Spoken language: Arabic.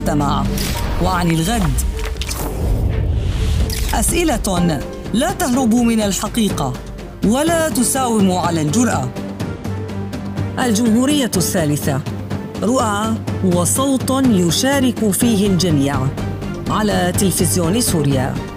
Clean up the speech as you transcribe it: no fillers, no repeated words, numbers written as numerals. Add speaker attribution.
Speaker 1: المجتمع وعن الغد. أسئلة لا تهرب من الحقيقة ولا تساوم على الجرأة. الجمهورية الثالثة، رؤى وصوت يشارك فيه الجميع، على تلفزيون سوريا.